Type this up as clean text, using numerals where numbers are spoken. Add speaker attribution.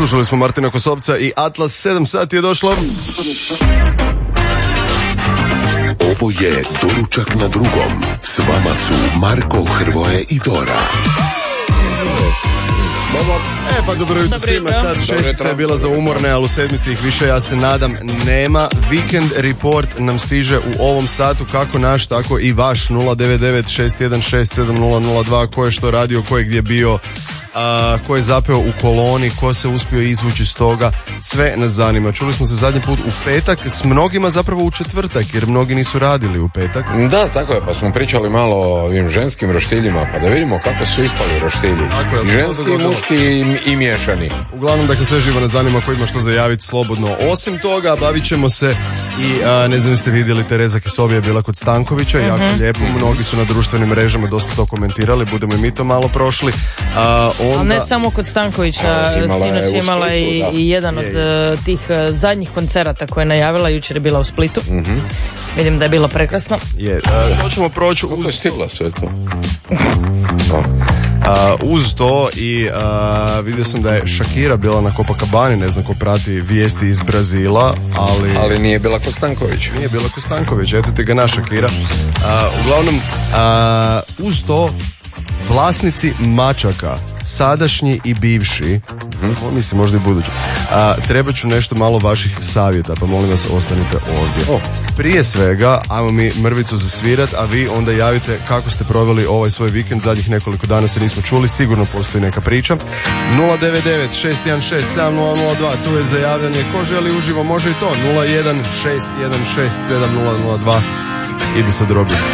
Speaker 1: Slušali smo Martina Kosovca i Atlas, 7 sati je došlo.
Speaker 2: Ovo je Doručak na drugom. S vama su Marko, Hrvoje i Dora.
Speaker 1: Pa dobro jutro svima, sad 6 je bila za umorne, ali u sedmici ih više, ja se nadam, nema. Weekend report nam stiže u ovom satu, kako naš, tako i vaš. 099-616-7002, ko je što radio, ko je gdje bio, ko je zapeo u koloni, ko se uspio izvući iz toga, sve nas zanima. Čuli smo se zadnji put u petak, s mnogima zapravo u četvrtak, jer mnogi nisu radili u petak.
Speaker 3: Da, tako je, pa smo pričali malo o ovim ženskim roštiljima, pa da vidimo kako su ispali roštilji.
Speaker 1: Tako je,
Speaker 3: ženski, muški i miješani.
Speaker 1: Uglavnom, dakle, sve živo nas zanima, ko ima što zajaviti slobodno. Osim toga, bavit ćemo se i, ne znam ste vidjeli, Tereza Kisovija je bila kod Stankovića, jako lijepo, mnogi su na društvenim mrežama dosta to komentirali, budemo i mi to malo prošli.
Speaker 4: Ali ne samo kod Stankovića, sinoć je imala i jedan od tih zadnjih koncerata koje je najavila, jučer je bila u Splitu. Vidim da je bilo prekrasno.
Speaker 1: To ćemo proći
Speaker 3: uz... Kako je stigla sve to?
Speaker 1: Uz to i vidio sam da je Shakira bila na Copacabani, ne znam ko prati vijesti iz Brazila,
Speaker 3: ali nije bila kod Stanković.
Speaker 1: Nije bila kod Stanković, eto ti ga na Shakira. Uglavnom, uz to vlasnici mačaka, sadašnji i bivši, mislim možda i budući, treba ću nešto malo vaših savjeta, pa molim vas ostanite ovdje. Prije svega, ajmo mi mrvicu zasvirat, a vi onda javite kako ste proveli ovaj svoj vikend, zadnjih nekoliko dana se nismo čuli, sigurno postoji neka priča. 099-616-7002, tu je za javljanje, ko želi uživo može i to, 01-616-7002, idi sa drobom.